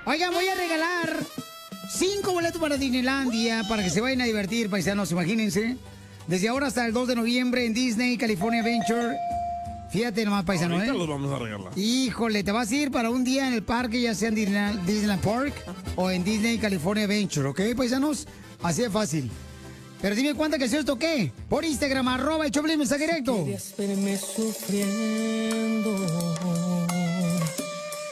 Oigan, voy a regalar 5 boletos para Disneylandia para que se vayan a divertir, paisanos, imagínense. Desde ahora hasta el 2 de noviembre en Disney, California Adventure. Fíjate nomás, paisano, Ahorita los vamos a regalar. Híjole, te vas a ir para un día en el parque, ya sea en Disneyland Park o en Disney, California Adventure, ¿ok, paisanos? Así de fácil. Pero dime cuántas canciones toqué. Por Instagram, @el Choplin, mensaje directo. Querías verme sufriendo.